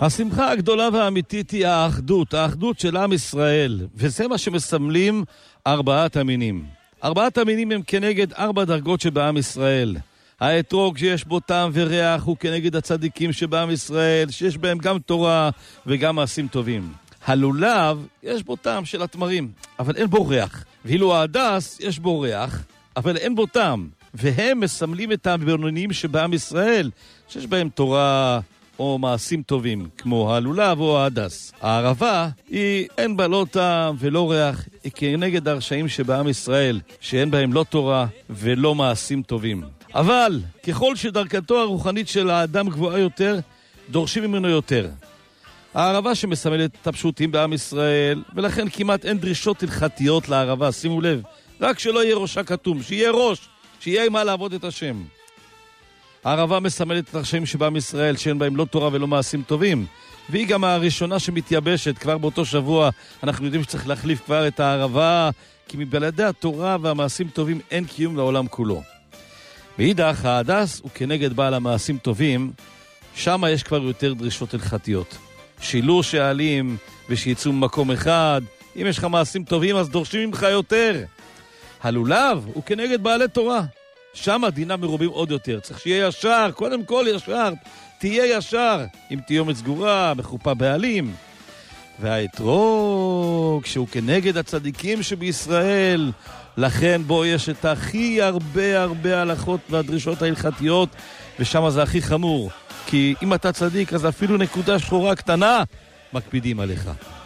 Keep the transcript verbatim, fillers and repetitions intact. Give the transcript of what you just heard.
השמחה הגדולה והאמיתית היא האחדות, האחדות של עם ישראל, וזה מה שמסמלים ארבעת המינים. ארבעת המינים הם כנגד ארבע דרגות שבעם ישראל. האתרוג שיש בו טעם וריח הוא כנגד הצדיקים שבעם ישראל, שיש בהם גם תורה וגם מעשים טובים. הלולב יש בו טעם של התמרים, אבל אין בו ריח. ואילו ההדס יש בו ריח, אבל אין בו טעם. והם מסמלים את הבינוניים שבעם ישראל, שיש בהם תורה או מעשים טובים, כמו הלולב או ההדס. הערבה היא אין בה לא טעם ולא ריח, היא כנגד הרשעים שבעם ישראל, שאין בהם לא תורה ולא מעשים טובים. אבל ככל שדרכתו הרוחנית של האדם גבוהה יותר, דורשים ממנו יותר. הערבה שמסמלת את הפשוטים בעם ישראל, ולכן כמעט אין דרישות הלכתיות לערבה, שימו לב, רק שלא יהיה ראשה כתום, שיהיה ראש, שיהיה מה לעבוד את השם. הערבה מסמלת את הרשעים שבעם ישראל, שאין בהם לא תורה ולא מעשים טובים, והיא גם הראשונה שמתייבשת. כבר באותו שבוע אנחנו יודעים שצריך להחליף כבר את הערבה, כי מבלעדי התורה והמעשים טובים אין קיום לעולם כולו. מאידך, ההדס הוא כנגד בעל המעשים טובים, שם יש כבר יותר דרישות הלכתיות. שילור שעלים ושיצאו ממקום אחד, אם יש לך מעשים טובים אז דורשים ממך יותר. הלולב הוא כנגד בעלי תורה, שם הדינה מרובים עוד יותר, צריך שיהיה ישר, קודם כל ישר, תהיה ישר, עם תיומת סגורה, בחופה בעלים. והאתרוג שהוא כנגד הצדיקים שבישראל, לכן בו יש את הכי הרבה הרבה הלכות והדרישות ההלכתיות, ושם זה הכי חמור, כי אם אתה צדיק אז אפילו נקודה שחורה קטנה מקפידים עליך.